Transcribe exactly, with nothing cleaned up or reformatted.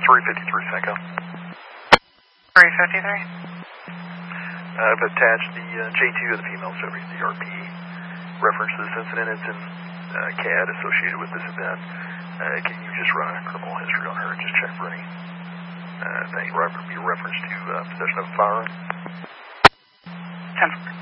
three fifty-three, Senko. three fifty-three? I've attached the uh, J two of the female subject, the R P. Reference to this incident, it's in uh, C A D associated with this event. Uh, can you just run a criminal history on her and just check for any uh, thing, be reference to uh, possession of a firearm? ten